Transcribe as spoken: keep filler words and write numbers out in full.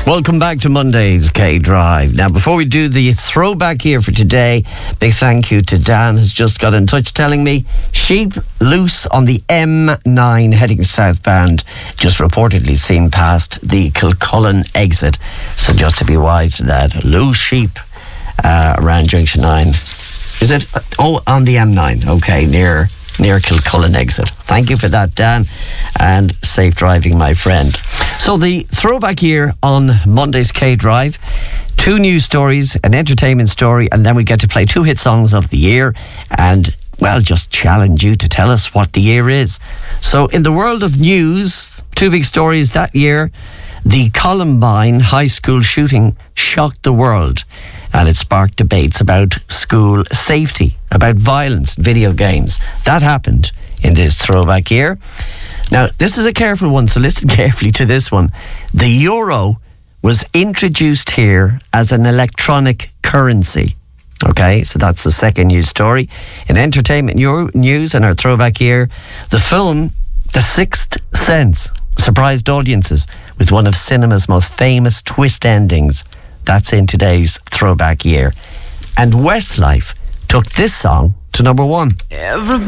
Welcome back to Monday's K-Drive. Now, before we do the throwback here for today, big thank you to Dan, who's just got in touch telling me sheep loose on the M nine heading southbound, just reportedly seen past the Kilcullen exit. So just to be wise to that, loose sheep uh, around Junction nine. Is it? Oh, on the M nine. Okay, near... near Kilcullen exit. Thank you for that, Dan, and safe driving, my friend. So the throwback here on Monday's K-Drive, two news stories, an entertainment story, and then we get to play two hit songs of the year and, well, just challenge you to tell us what the year is. So in the world of news, two big stories that year. The Columbine high school shooting shocked the world, and it sparked debates about school safety, about violence, video games. That happened in this throwback year. Now, this is a careful one, so listen carefully to this one. The euro was introduced here as an electronic currency. Okay, so that's the second news story. In entertainment news and our throwback year, the film The Sixth Sense surprised audiences with one of cinema's most famous twist endings. That's in today's throwback year. And Westlife took this song to number one. Everybody